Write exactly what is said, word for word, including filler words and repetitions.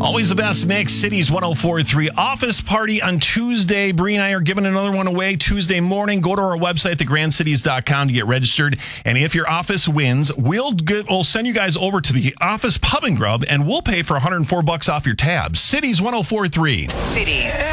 Always the best mix. Cities one oh four point three office party on Tuesday. Bree and I are giving another one away Tuesday morning. Go to our website, the grand cities dot com, to get registered. And if your office wins, we'll get, we'll send you guys over to the Office Pub and Grub, and we'll pay for one hundred four bucks off your tab. Cities one oh four point three. Cities.